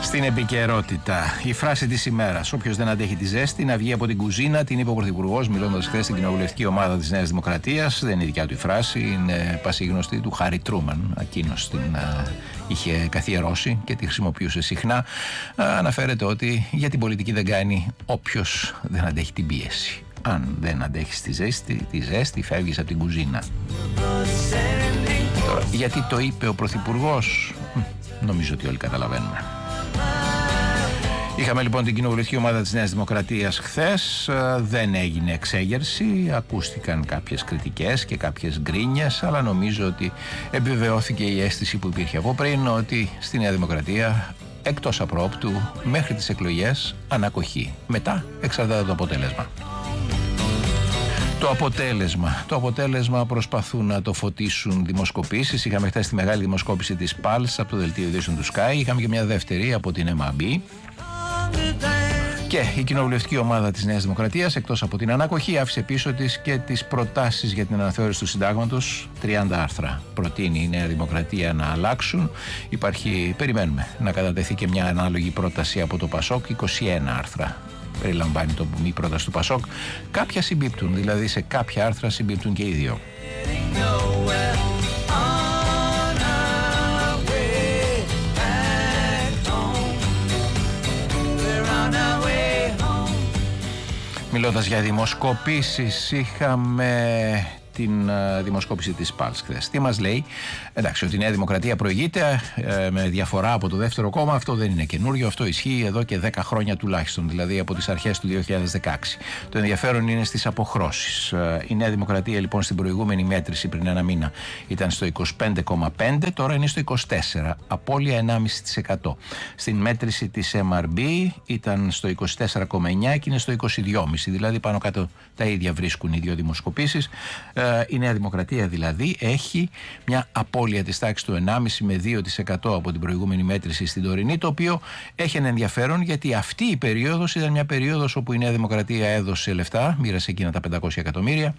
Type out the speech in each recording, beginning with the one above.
Στην επικαιρότητα, η φράση της ημέρας: όποιος δεν αντέχει τη ζέστη να βγει από την κουζίνα, την είπε ο Πρωθυπουργός μιλώντας χθες στην κοινοβουλευτική ομάδα της Νέας Δημοκρατίας. Δεν είναι η δικιά του η φράση, είναι πασίγνωστη του Χάρι Τρούμαν. Εκείνος την είχε καθιερώσει και τη χρησιμοποιούσε συχνά. Αναφέρεται ότι για την πολιτική δεν κάνει όποιος δεν αντέχει την πίεση. Αν δεν αντέχεις τη ζέστη, φεύγεις από την κουζίνα. Τώρα, γιατί το είπε ο Πρωθυπουργός, νομίζω ότι όλοι καταλαβαίνουμε. Είχαμε λοιπόν την κοινοβουλευτική ομάδα της Νέας Δημοκρατίας χθες, δεν έγινε εξέγερση, ακούστηκαν κάποιες κριτικές και κάποιες γκρίνιες, αλλά νομίζω ότι επιβεβαιώθηκε η αίσθηση που υπήρχε από πριν, ότι στη Νέα Δημοκρατία εκτός απρόπτου μέχρι τις εκλογές ανακοχή. Μετά εξαρτάται το αποτέλεσμα. Το αποτέλεσμα προσπαθούν να το φωτίσουν δημοσκοπήσεις. Είχαμε χθες τη μεγάλη δημοσκόπηση της Pulse από το δελτίο ειδήσεων του Sky. Είχαμε και μια δεύτερη από την MAB. Και η κοινοβουλευτική ομάδα της Νέας Δημοκρατίας, εκτός από την ανακοχή, άφησε πίσω της και τις προτάσεις για την αναθεώρηση του συντάγματος. 30 άρθρα προτείνει η Νέα Δημοκρατία να αλλάξουν. Περιμένουμε να κατατεθεί και μια ανάλογη πρόταση από το ΠΑΣΟΚ. 21 άρθρα περιλαμβάνει η πρόταση του ΠΑΣΟΚ. Κάποια συμπίπτουν, δηλαδή σε κάποια άρθρα συμπίπτουν και οι δύο. Μιλώντας για δημοσκοπήσεις, είχαμε την δημοσκόπηση της Pulse χθες. Τι μας λέει? Εντάξει, ότι η Νέα Δημοκρατία προηγείται με διαφορά από το δεύτερο κόμμα, αυτό δεν είναι καινούριο, αυτό ισχύει εδώ και 10 χρόνια τουλάχιστον, δηλαδή από τις αρχές του 2016. Το ενδιαφέρον είναι στις αποχρώσεις. Η Νέα Δημοκρατία λοιπόν στην προηγούμενη μέτρηση πριν ένα μήνα ήταν στο 25,5, τώρα είναι στο 24, απώλεια 1,5%. Στην μέτρηση της MRB ήταν στο 24,9 και είναι στο 22,5, δηλαδή πάνω κάτω τα ίδια βρίσκουν οι δύο δημοσκοπήσεις. Η Νέα Δημοκρατία δηλαδή έχει μια απώλεια της τάξης του 1,5 με 2% από την προηγούμενη μέτρηση στην τωρινή, το οποίο έχει ένα ενδιαφέρον γιατί αυτή η περίοδος ήταν μια περίοδος όπου η Νέα Δημοκρατία έδωσε λεφτά, μοίρασε εκείνα τα 500 εκατομμύρια,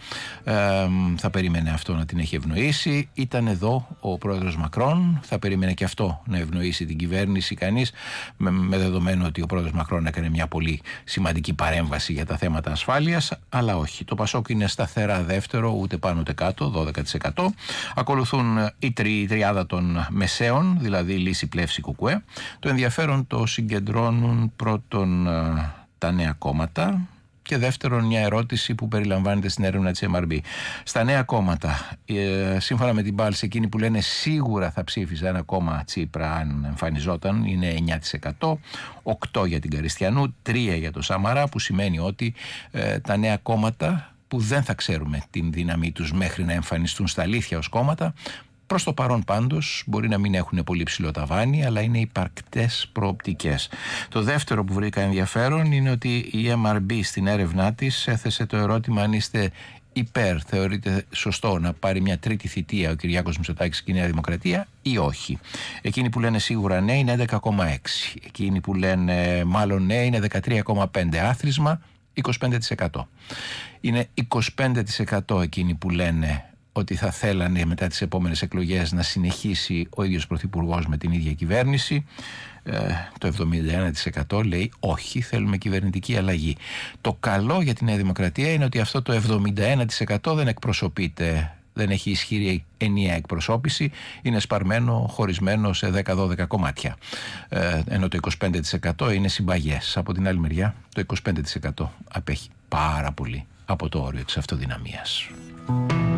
θα περίμενε αυτό να την έχει ευνοήσει. Ήταν εδώ ο πρόεδρος Μακρόν, θα περίμενε και αυτό να ευνοήσει την κυβέρνηση κανείς, με δεδομένο ότι ο πρόεδρος Μακρόν έκανε μια πολύ σημαντική παρέμβαση για τα θέματα ασφάλειας, αλλά όχι. Το ΠΑΣΟΚ είναι σταθερά δεύτερο, ούτε πάνω ούτε κάτω, 12%. Ακολουθούν η τριάδα των μεσαίων, δηλαδή Λύση, Πλεύση, Κουκουέ. Το ενδιαφέρον το συγκεντρώνουν πρώτον τα νέα κόμματα και δεύτερον μια ερώτηση που περιλαμβάνεται στην έρευνα της MRB. Στα νέα κόμματα, σύμφωνα με την Pulse, εκείνοι που λένε σίγουρα θα ψήφιζε ένα κόμμα Τσίπρα αν εμφανιζόταν, είναι 9%, 8% για την Καριστιανού, 3% για το Σαμαρά, που σημαίνει ότι τα νέα κόμματα που δεν θα ξέρουμε την δύναμή τους μέχρι να εμφανιστούν στα αλήθεια ως κόμματα, προς το παρόν πάντως μπορεί να μην έχουν πολύ ψηλό ταβάνι, αλλά είναι υπαρκτές προοπτικές. Το δεύτερο που βρήκα ενδιαφέρον είναι ότι η MRB στην έρευνά της έθεσε το ερώτημα αν είστε υπέρ, θεωρείτε σωστό να πάρει μια τρίτη θητεία ο Κυριάκος Μητσοτάκης και η Νέα Δημοκρατία ή όχι. Εκείνοι που λένε σίγουρα ναι είναι 11,6. Εκείνοι που λένε μάλλον ναι είναι 13,5. Άθροισμα 25%. Είναι 25% εκείνοι που λένε ότι θα θέλανε μετά τις επόμενες εκλογές να συνεχίσει ο ίδιος Πρωθυπουργός με την ίδια κυβέρνηση. Το 71% λέει όχι, θέλουμε κυβερνητική αλλαγή. Το καλό για τη Νέα Δημοκρατία είναι ότι αυτό το 71% δεν εκπροσωπείται, δεν έχει ισχυρή ενιαία εκπροσώπηση, είναι σπαρμένο, χωρισμένο σε 10-12 κομμάτια. Ενώ το 25% είναι συμπαγές. Από την άλλη μεριά το 25% απέχει πάρα πολύ από το όριο της αυτοδυναμίας.